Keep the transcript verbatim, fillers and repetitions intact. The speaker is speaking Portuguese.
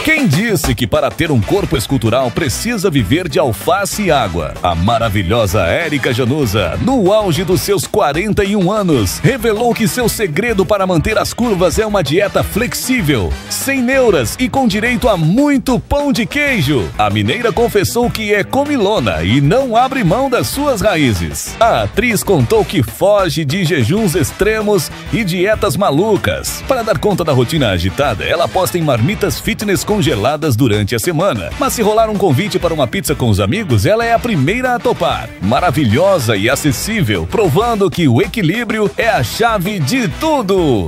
Quem disse que para ter um corpo escultural precisa viver de alface e água? A maravilhosa Érica Januza, no auge dos seus quarenta e um anos, revelou que seu segredo para manter as curvas é uma dieta flexível, sem neuras e com direito a muito pão de queijo. A mineira confessou que é comilona e não abre mão das suas raízes. A atriz contou que foge de jejuns extremos e dietas malucas. Para dar conta da rotina agitada, ela aposta em marmitas fitness congeladas durante a semana. Mas se rolar um convite para uma pizza com os amigos, ela é a primeira a topar. Maravilhosa e acessível, provando que o equilíbrio é a chave de tudo.